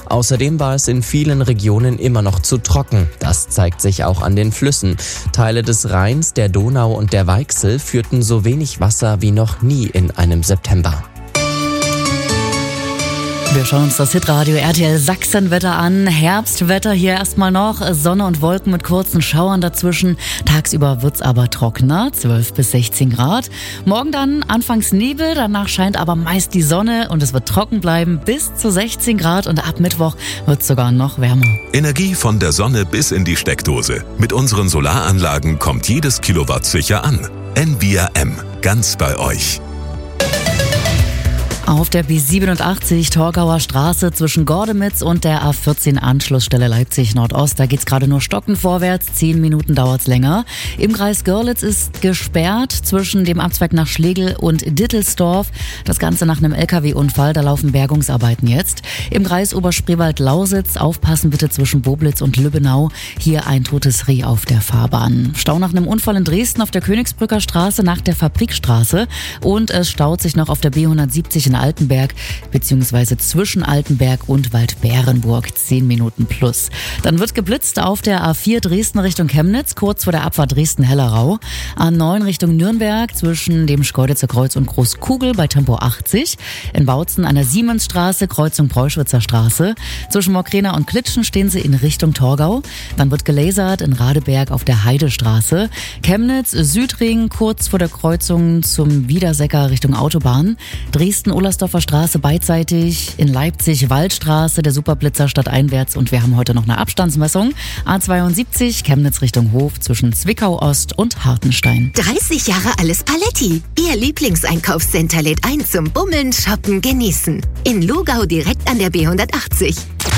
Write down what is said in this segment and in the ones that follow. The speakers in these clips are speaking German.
Außerdem war es in vielen Regionen immer noch zu trocken. Das zeigt sich auch an den Flüssen. Teile des Rheins, der Donau und der Weichsel führten so wenig Wasser wie noch nie in einem September. Wir schauen uns das Hitradio RTL Sachsenwetter an. Herbstwetter hier erstmal noch. Sonne und Wolken mit kurzen Schauern dazwischen. Tagsüber wird's aber trockener, 12 bis 16 Grad. Morgen dann anfangs Nebel, danach scheint aber meist die Sonne und es wird trocken bleiben bis zu 16 Grad und ab Mittwoch wird's sogar noch wärmer. Energie von der Sonne bis in die Steckdose. Mit unseren Solaranlagen kommt jedes Kilowatt sicher an. NBRM, ganz bei euch. Auf der B87 Torgauer Straße zwischen Gordemitz und der A14 Anschlussstelle Leipzig Nordost. Da geht's gerade nur stockend vorwärts, 10 Minuten dauert's länger. Im Kreis Görlitz ist gesperrt zwischen dem Abzweig nach Schlegel und Dittelsdorf. Das Ganze nach einem LKW-Unfall, da laufen Bergungsarbeiten jetzt. Im Kreis Oberspreewald-Lausitz aufpassen bitte zwischen Boblitz und Lübbenau. Hier ein totes Reh auf der Fahrbahn. Stau nach einem Unfall in Dresden auf der Königsbrücker Straße nach der Fabrikstraße. Und es staut sich noch auf der B170 in Altenberg, beziehungsweise zwischen Altenberg und Waldbärenburg, 10 Minuten plus. Dann wird geblitzt auf der A4 Dresden Richtung Chemnitz, kurz vor der Abfahrt Dresden-Hellerau. A9 Richtung Nürnberg, zwischen dem Schkeuditzer Kreuz und Großkugel bei Tempo 80. In Bautzen an der Siemensstraße, Kreuzung Preuschwitzer Straße. Zwischen Mokrena und Klitschen stehen sie in Richtung Torgau. Dann wird gelasert in Radeberg auf der Heidestraße. Chemnitz, Südring, kurz vor der Kreuzung zum Wiedersecker Richtung Autobahn. Dresden Ohlsdorfer Straße beidseitig, in Leipzig Waldstraße, der Superblitzer stadteinwärts und wir haben heute noch eine Abstandsmessung. A72 Chemnitz Richtung Hof zwischen Zwickau Ost und Hartenstein. 30 Jahre alles Paletti. Ihr Lieblingseinkaufscenter lädt ein zum Bummeln, Shoppen, Genießen. In Lugau direkt an der B180.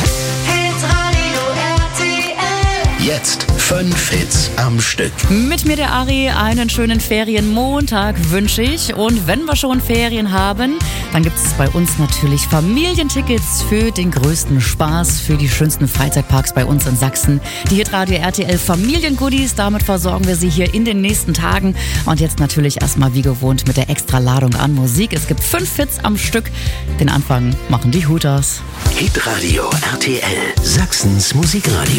Jetzt 5 Hits am Stück. Mit mir der Ari, einen schönen Ferienmontag wünsche ich. Und wenn wir schon Ferien haben, dann gibt es bei uns natürlich Familientickets für den größten Spaß, für die schönsten Freizeitparks bei uns in Sachsen. Die Hitradio RTL Familiengoodies, damit versorgen wir Sie hier in den nächsten Tagen. Und jetzt natürlich erstmal wie gewohnt mit der Extraladung an Musik. Es gibt 5 Hits am Stück. Den Anfang machen die Hooters. Hitradio RTL, Sachsens Musikradio.